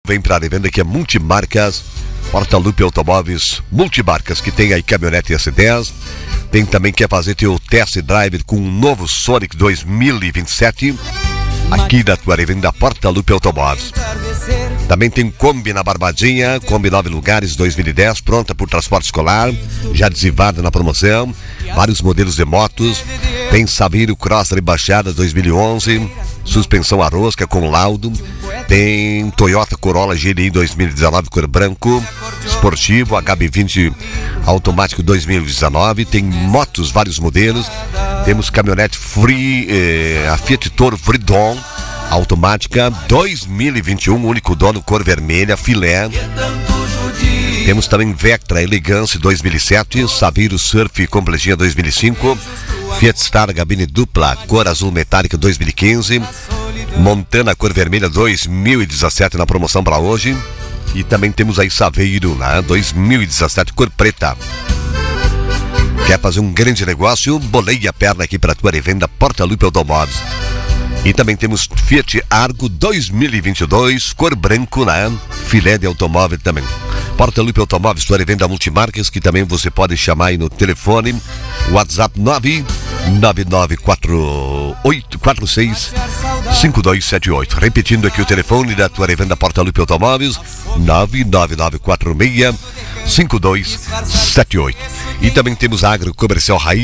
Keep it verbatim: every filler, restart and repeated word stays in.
Vem para a revenda que é Multimarcas, Porta-Lupe Automóveis Multimarcas, que tem aí caminhonete S dez. Tem também, quer fazer teu test drive com um novo Sonic dois mil e vinte e sete, aqui da tua revenda Porta-Lupe Automóveis. Também tem Kombi na Barbadinha, Kombi nove lugares dois mil e dez, pronta por transporte escolar, já adesivada na promoção, vários modelos de motos. Tem Saveiro Cross rebaixada dois mil e onze, suspensão a rosca com laudo. Tem Toyota Corolla G D I dois mil e dezenove cor branco, esportivo, H B vinte automático dois mil e dezenove. Tem motos, vários modelos. Temos caminhonete Free, eh, a Fiat Toro Freedom automática dois mil e vinte e um, único dono, cor vermelha, filé. Temos também Vectra Elegance dois mil e sete, Saveiro Surf completinha dois mil e cinco, Fiat Star gabine dupla, cor azul metálica dois mil e quinze, Montana cor vermelha dois mil e dezessete na promoção para hoje. E também temos aí Saveiro, né, dois mil e dezessete cor preta. Quer fazer um grande negócio? Boleia a perna aqui para tua revenda Porta-Lupe Automóveis. E também temos Fiat Argo dois mil e vinte e dois, cor branco, né? Filé de automóvel também. Porta-Lupe Automóveis, tua revenda Multimarcas, que também você pode chamar aí no telefone, WhatsApp nove nove nove quatro oito quatro seis cinco dois sete oito. Repetindo aqui o telefone da tua revenda Porta-Lupe Automóveis, nove nove nove quatro seis cinco dois sete oito. E também temos a Agro Comercial Raiz.